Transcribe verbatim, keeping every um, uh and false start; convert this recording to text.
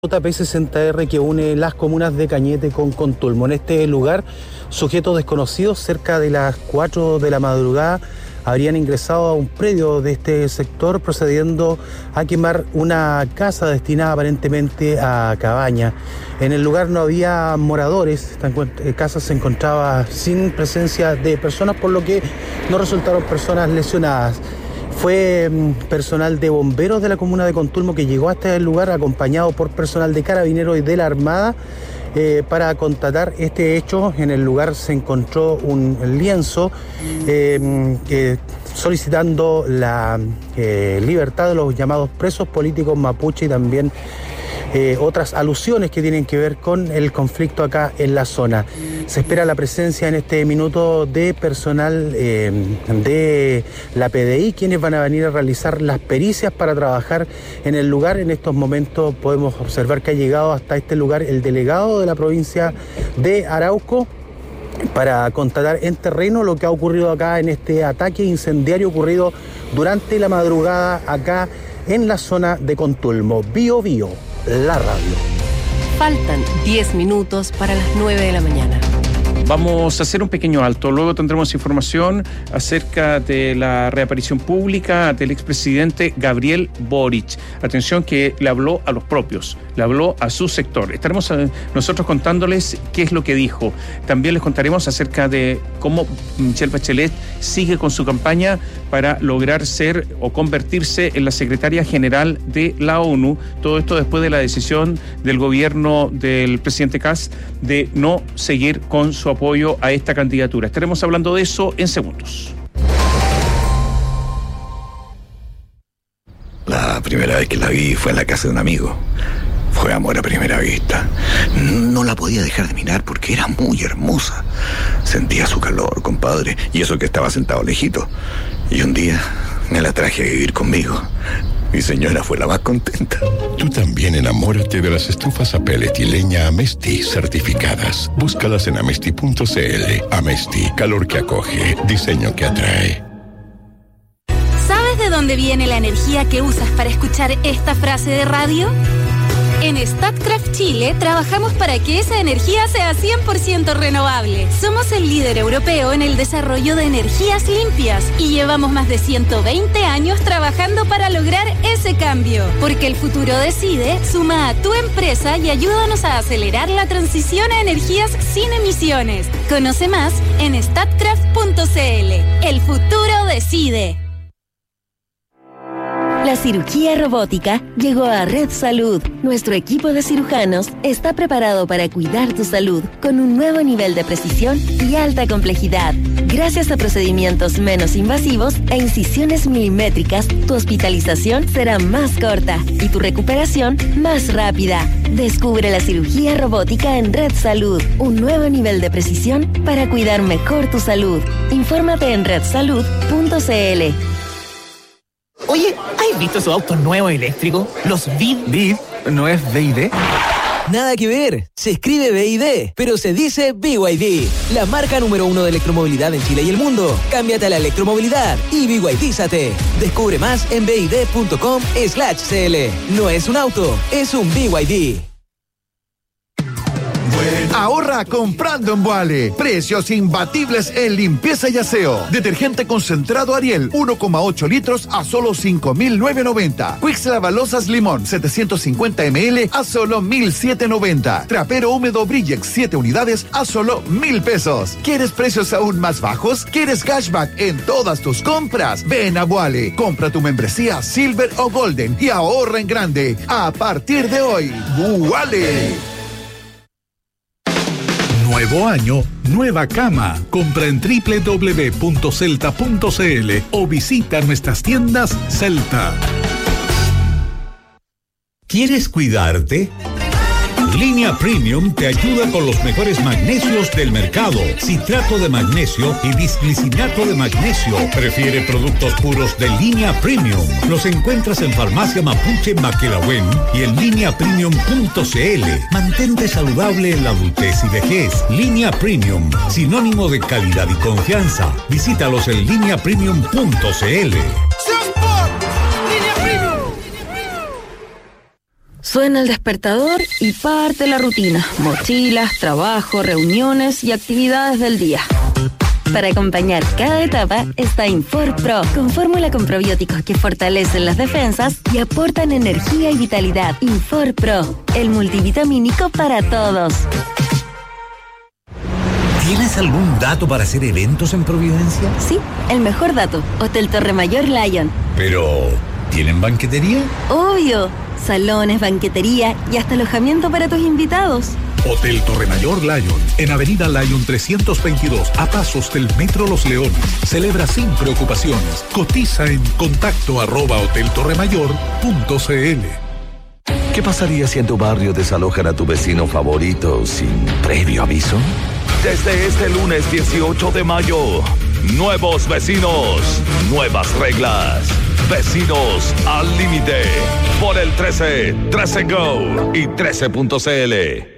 Ruta P sesenta R que une las comunas de Cañete con Contulmo. En este lugar, sujetos desconocidos cerca de las cuatro de la madrugada habrían ingresado a un predio de este sector procediendo a quemar una casa destinada aparentemente a cabaña. En el lugar no había moradores, esta casa se encontraba sin presencia de personas, por lo que no resultaron personas lesionadas. Fue personal de bomberos de la comuna de Contulmo que llegó hasta el lugar acompañado por personal de carabineros y de la Armada eh, para constatar este hecho. En el lugar se encontró un lienzo eh, eh, solicitando la eh, libertad de los llamados presos políticos mapuche y también Eh, otras alusiones que tienen que ver con el conflicto acá en la zona. Se espera la presencia en este minuto de personal eh, de la P D I, quienes van a venir a realizar las pericias para trabajar en el lugar. En estos momentos podemos observar que ha llegado hasta este lugar el delegado de la provincia de Arauco para constatar en terreno lo que ha ocurrido acá en este ataque incendiario ocurrido durante la madrugada acá en la zona de Contulmo. Bio Bio, la radio. Faltan diez minutos para las nueve de la mañana. Vamos a hacer un pequeño alto, luego tendremos información acerca de la reaparición pública del expresidente Gabriel Boric. Atención, que le habló a los propios, le habló a su sector. Estaremos nosotros contándoles qué es lo que dijo. También les contaremos acerca de cómo Michelle Bachelet sigue con su campaña para lograr ser o convertirse en la secretaria general de la ONU. Todo esto después de la decisión del gobierno del presidente Kast de no seguir con su apoyo a esta candidatura. Estaremos hablando de eso en segundos. La primera vez que la vi fue en la casa de un amigo. Fue amor a primera vista. No la podía dejar de mirar porque era muy hermosa. Sentía su calor, compadre, y eso que estaba sentado lejito. Y un día me la traje a vivir conmigo. Mi señora fue la más contenta. Tú también enamórate de las estufas a pellet y leña Amesti certificadas. Búscalas en amesti punto c l. Amesti, calor que acoge, diseño que atrae. ¿Sabes de dónde viene la energía que usas para escuchar esta frase de radio? En Statkraft Chile trabajamos para que esa energía sea cien por ciento renovable. Somos el líder europeo en el desarrollo de energías limpias y llevamos más de ciento veinte años trabajando para lograr ese cambio. Porque el futuro decide, suma a tu empresa y ayúdanos a acelerar la transición a energías sin emisiones. Conoce más en statkraft punto c l. El futuro decide. La cirugía robótica llegó a Red Salud. Nuestro equipo de cirujanos está preparado para cuidar tu salud con un nuevo nivel de precisión y alta complejidad. Gracias a procedimientos menos invasivos e incisiones milimétricas, tu hospitalización será más corta y tu recuperación más rápida. Descubre la cirugía robótica en Red Salud, un nuevo nivel de precisión para cuidar mejor tu salud. Infórmate en red salud punto c l. Oye, ¿has visto esos autos nuevos eléctricos? Los V I D. V I D, ¿no es V I D? Nada que ver, se escribe V I D, pero se dice B Y D, la marca número uno de electromovilidad en Chile y el mundo. Cámbiate a la electromovilidad y B Y D-zate. Descubre más en b i d punto com slash c l. No es un auto, es un B Y D. Ahorra comprando en Boale. Precios imbatibles en limpieza y aseo. Detergente concentrado Ariel, uno coma ocho litros a solo cinco mil novecientos noventa. Quicks Lavalosas Limón, setecientos cincuenta mililitros a solo mil setecientos noventa. Trapero húmedo Brillex, siete unidades a solo mil pesos. ¿Quieres precios aún más bajos? ¿Quieres cashback en todas tus compras? Ven a Boale. Compra tu membresía Silver o Golden y ahorra en grande. A partir de hoy, Boale. Nuevo año, nueva cama. Compra en doble u doble u doble u punto celta punto c l o visita nuestras tiendas Celta. ¿Quieres cuidarte? Línea Premium te ayuda con los mejores magnesios del mercado. Citrato de magnesio y bisglicinato de magnesio. Prefiere productos puros de Línea Premium. Los encuentras en Farmacia Mapuche Maquelahuen y en línea premium punto c l. Mantente saludable en la adultez y vejez. Línea Premium, sinónimo de calidad y confianza. Visítalos en línea premium punto c l. Suena el despertador y parte la rutina. Mochilas, trabajo, reuniones y actividades del día. Para acompañar cada etapa está Infor Pro, con fórmula con probióticos que fortalecen las defensas y aportan energía y vitalidad. Infor Pro, el multivitamínico para todos. ¿Tienes algún dato para hacer eventos en Providencia? Sí, el mejor dato. Hotel Torre Mayor Lion. Pero, ¿tienen banquetería? Obvio. Salones, banquetería y hasta alojamiento para tus invitados. Hotel Torre Mayor Lion, en Avenida Lion trescientos veintidós, a pasos del Metro Los Leones. Celebra sin preocupaciones. Cotiza en contacto arroba hoteltorremayor punto cl. ¿Qué pasaría si en tu barrio desalojan a tu vecino favorito sin previo aviso? Desde este lunes dieciocho de mayo, nuevos vecinos, nuevas reglas. Vecinos al límite. Por el trece, trece Go y trece punto cl.